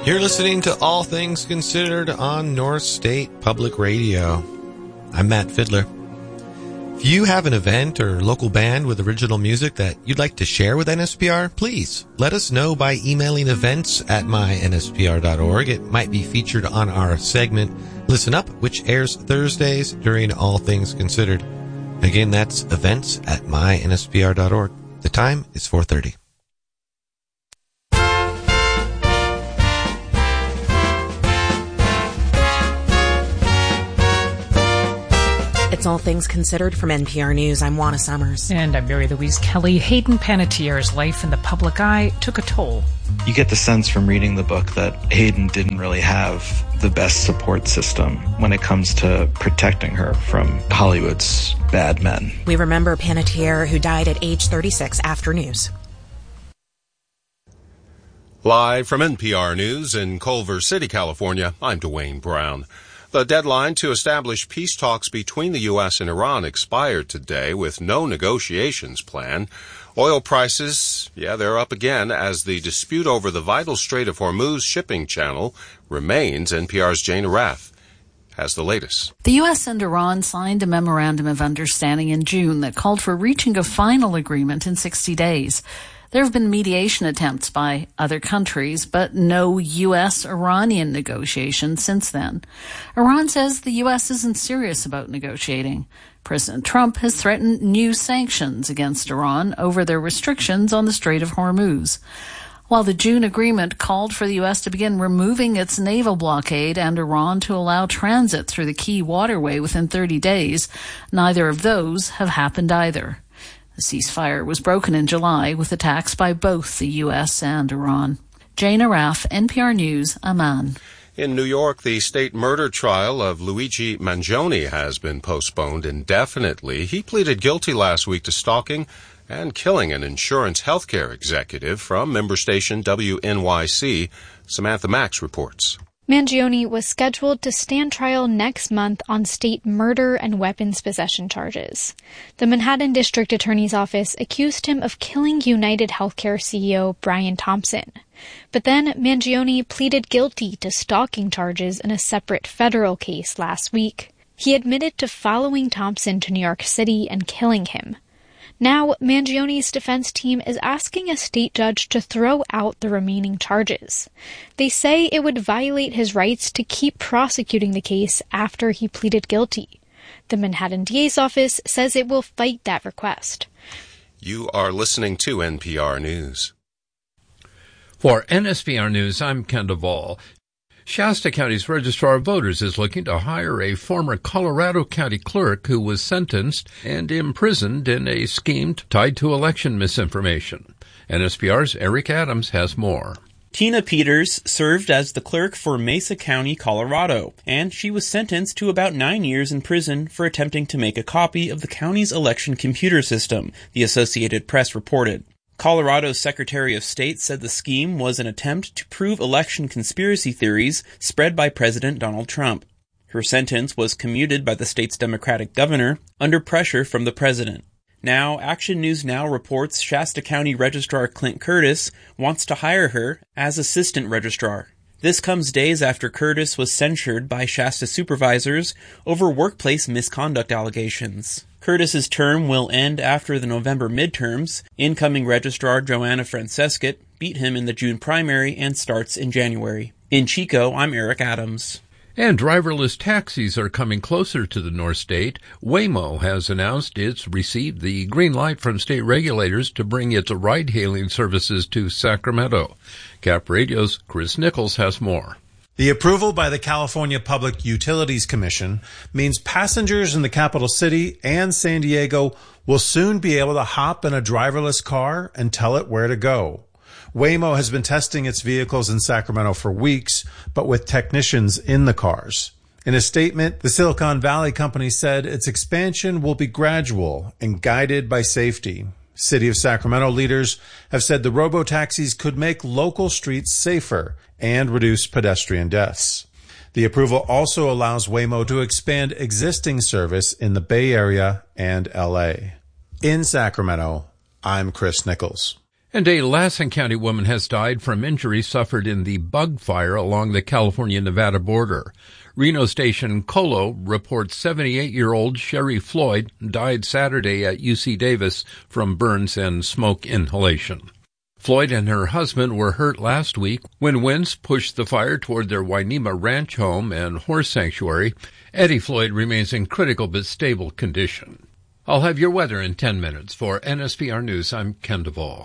You're listening to All Things Considered on North State Public Radio. I'm Matt Fiddler. If you have an event or local band with original music that you'd like to share with NSPR, please let us know by emailing events@mynspr.org. It might be featured on our segment Listen Up, which airs Thursdays during All Things Considered. Again, that's events@mynspr.org. The time is 4:30. It's All Things Considered from NPR News. I'm Juana Summers. And I'm Mary Louise Kelly. Hayden Panettiere's life in the public eye took a toll. You get the sense from reading the book that Hayden didn't really have the best support system when it comes to protecting her from Hollywood's bad men. We remember Panettiere, who died at age 36 after news. Live from NPR News in Culver City, California, I'm Dwayne Brown. The deadline to establish peace talks between the U.S. and Iran expired today with no negotiations planned. Oil prices, they're up again as the dispute over the vital Strait of Hormuz shipping channel remains. NPR's Jane Arath has the latest. The U.S. and Iran signed a memorandum of understanding in June that called for reaching a final agreement in 60 days. There have been mediation attempts by other countries, but no U.S.-Iranian negotiations since then. Iran says the U.S. isn't serious about negotiating. President Trump has threatened new sanctions against Iran over their restrictions on the Strait of Hormuz. While the June agreement called for the U.S. to begin removing its naval blockade and Iran to allow transit through the key waterway within 30 days, neither of those have happened either. The ceasefire was broken in July with attacks by both the U.S. and Iran. Jane Arath, NPR News, Amman. In New York, the state murder trial of Luigi Mangione has been postponed indefinitely. He pleaded guilty last week to stalking and killing an insurance healthcare executive. From member station WNYC, Samantha Max reports. Mangione was scheduled to stand trial next month on state murder and weapons possession charges. The Manhattan District Attorney's Office accused him of killing United Healthcare CEO Brian Thompson. But then Mangione pleaded guilty to stalking charges in a separate federal case last week. He admitted to following Thompson to New York City and killing him. Now, Mangione's defense team is asking a state judge to throw out the remaining charges. They say it would violate his rights to keep prosecuting the case after he pleaded guilty. The Manhattan DA's office says it will fight that request. You are listening to NPR News. For NSPR News, I'm Ken Duvall. Shasta County's Registrar of Voters is looking to hire a former Colorado County clerk who was sentenced and imprisoned in a scheme tied to election misinformation. NSPR's Eric Adams has more. Tina Peters served as the clerk for Mesa County, Colorado, and she was sentenced to about 9 years in prison for attempting to make a copy of the county's election computer system, the Associated Press reported. Colorado's Secretary of State said the scheme was an attempt to prove election conspiracy theories spread by President Donald Trump. Her sentence was commuted by the state's Democratic governor under pressure from the president. Now, Action News Now reports Shasta County Registrar Clint Curtis wants to hire her as assistant registrar. This comes days after Curtis was censured by Shasta supervisors over workplace misconduct allegations. Curtis's term will end after the November midterms. Incoming registrar Joanna Francescott beat him in the June primary and starts in January. In Chico, I'm Eric Adams. And driverless taxis are coming closer to the North State. Waymo has announced it's received the green light from state regulators to bring its ride-hailing services to Sacramento. Cap Radio's Chris Nichols has more. The approval by the California Public Utilities Commission means passengers in the capital city and San Diego will soon be able to hop in a driverless car and tell it where to go. Waymo has been testing its vehicles in Sacramento for weeks, but with technicians in the cars. In a statement, the Silicon Valley company said its expansion will be gradual and guided by safety. City of Sacramento leaders have said the robotaxis could make local streets safer and reduce pedestrian deaths. The approval also allows Waymo to expand existing service in the Bay Area and LA. In Sacramento, I'm Chris Nichols. And a Lassen County woman has died from injuries suffered in the bug fire along the California-Nevada border. Reno station Colo reports 78-year-old Sherry Floyd died Saturday at UC Davis from burns and smoke inhalation. Floyd and her husband were hurt last week when winds pushed the fire toward their Wainema ranch home and horse sanctuary. Eddie Floyd remains in critical but stable condition. I'll have your weather in 10 minutes. For NSPR News, I'm Ken Duvall.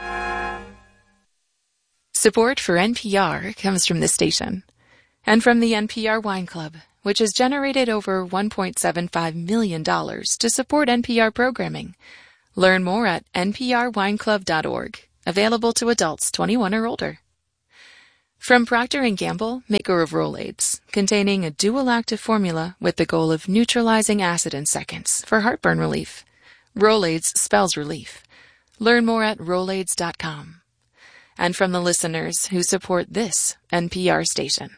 Support for NPR comes from this station and from the NPR Wine Club, which has generated over $1.75 million to support NPR programming. Learn more at nprwineclub.org. Available to adults 21 or older. From Procter & Gamble, maker of Rolaids, containing a dual-active formula with the goal of neutralizing acid in seconds for heartburn relief. Rolaids spells relief. Learn more at Rolaids.com. And from the listeners who support this NPR station.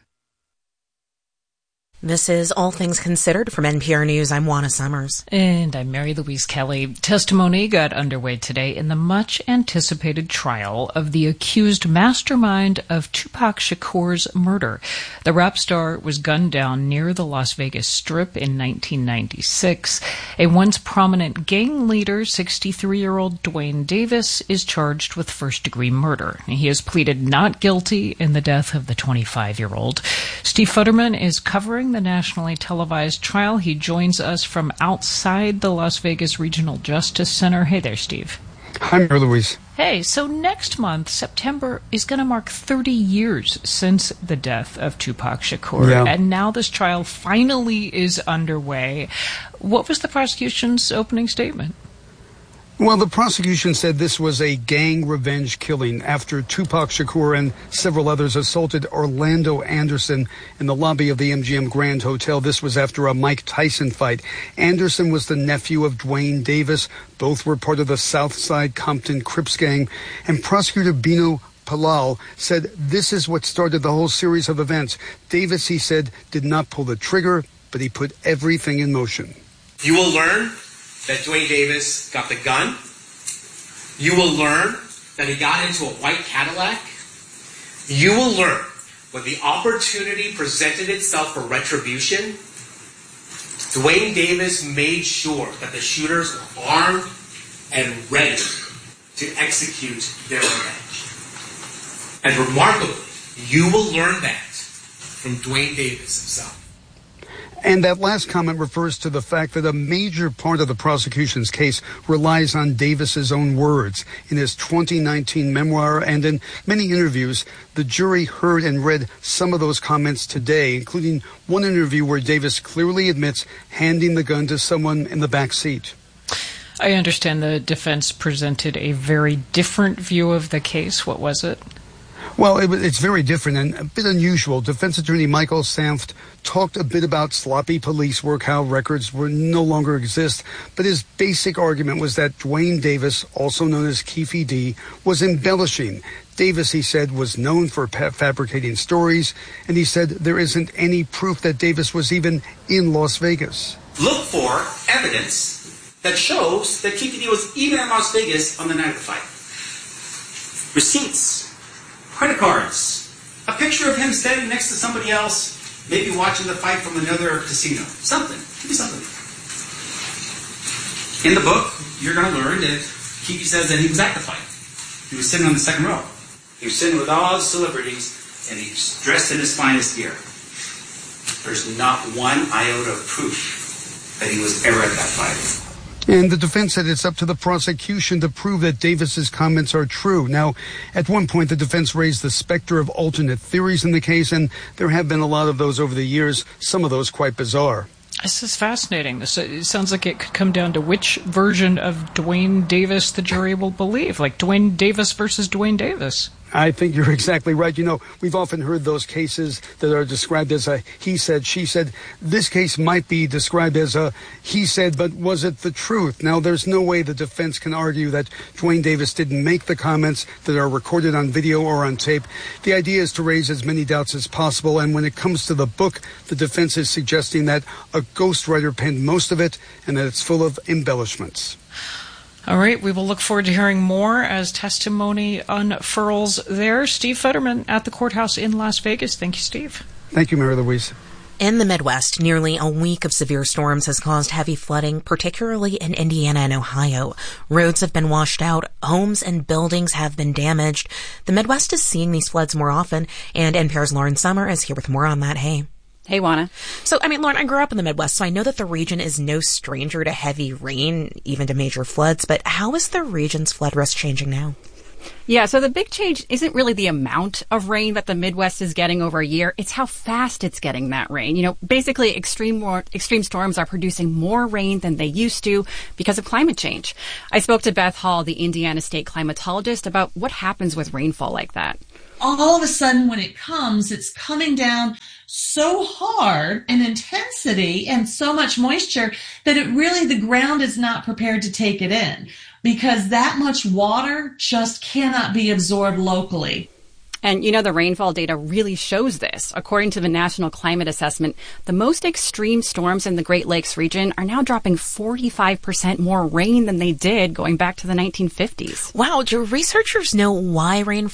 This is All Things Considered from NPR News. I'm Juana Summers. And I'm Mary Louise Kelly. Testimony got underway today in the much-anticipated trial of the accused mastermind of Tupac Shakur's murder. The rap star was gunned down near the Las Vegas Strip in 1996. A once prominent gang leader, 63-year-old Duane Davis, is charged with first-degree murder. He has pleaded not guilty in the death of the 25-year-old. Steve Futterman is covering the nationally televised trial. He joins us from outside the Las Vegas Regional Justice Center. Hey there, Steve. Hi, Mary Louise. Hey, so next month, September, is going to mark 30 years since the death of Tupac Shakur. Yeah. And now this trial finally is underway. What was the prosecution's opening statement? Well, the prosecution said this was a gang revenge killing after Tupac Shakur and several others assaulted Orlando Anderson in the lobby of the MGM Grand Hotel. This was after a Mike Tyson fight. Anderson was the nephew of Duane Davis. Both were part of the Southside Compton Crips gang. And prosecutor Bino Palal said this is what started the whole series of events. Davis, he said, did not pull the trigger, but he put everything in motion. You will learn that Duane Davis got the gun. You will learn that he got into a white Cadillac. You will learn when the opportunity presented itself for retribution, Duane Davis made sure that the shooters were armed and ready to execute their revenge. And remarkably, you will learn that from Duane Davis himself. And that last comment refers to the fact that a major part of the prosecution's case relies on Davis's own words. In his 2019 memoir and in many interviews, the jury heard and read some of those comments today, including one interview where Davis clearly admits handing the gun to someone in the back seat. I understand the defense presented a very different view of the case. What was it? Well, it's very different and a bit unusual. Defense attorney Michael Sanft talked a bit about sloppy police work, how records no longer exist. But his basic argument was that Duane Davis, also known as Keefe D, was embellishing. Davis, he said, was known for fabricating stories. And he said there isn't any proof that Davis was even in Las Vegas. Look for evidence that shows that Keefe D was even in Las Vegas on the night of the fight. Receipts. Credit cards, a picture of him standing next to somebody else, maybe watching the fight from another casino. Something. Give me something. In the book, you're going to learn that Keefe says that he was at the fight. He was sitting on the second row. He was sitting with all the celebrities, and he was dressed in his finest gear. There's not one iota of proof that he was ever at that fight. And the defense said it's up to the prosecution to prove that Davis's comments are true. Now, at one point, the defense raised the specter of alternate theories in the case, and there have been a lot of those over the years, some of those quite bizarre. This is fascinating. It sounds like it could come down to which version of Duane Davis the jury will believe, like Duane Davis versus Duane Davis. I think you're exactly right. You know, we've often heard those cases that are described as a he said, she said. This case might be described as a he said, but was it the truth? Now, there's no way the defense can argue that Duane Davis didn't make the comments that are recorded on video or on tape. The idea is to raise as many doubts as possible. And when it comes to the book, the defense is suggesting that a ghostwriter penned most of it and that it's full of embellishments. All right, we will look forward to hearing more as testimony unfurls there. Steve Fetterman at the courthouse in Las Vegas. Thank you, Steve. Thank you, Mary Louise. In the Midwest, nearly a week of severe storms has caused heavy flooding, particularly in Indiana and Ohio. Roads have been washed out, homes and buildings have been damaged. The Midwest is seeing these floods more often, and NPR's Lauren Sommer is here with more on that. Hey. Hey, Juana. So, Lauren, I grew up in the Midwest, so I know that the region is no stranger to heavy rain, even to major floods, but how is the region's flood risk changing now? Yeah, so the big change isn't really the amount of rain that the Midwest is getting over a year. It's how fast it's getting that rain. Basically, extreme storms are producing more rain than they used to because of climate change. I spoke to Beth Hall, the Indiana State climatologist, about what happens with rainfall like that. All of a sudden, when it comes, it's coming down so hard in intensity and so much moisture that the ground is not prepared to take it in, because that much water just cannot be absorbed locally. And the rainfall data really shows this. According to the National Climate Assessment, the most extreme storms in the Great Lakes region are now dropping 45% more rain than they did going back to the 1950s. Wow, do researchers know why rain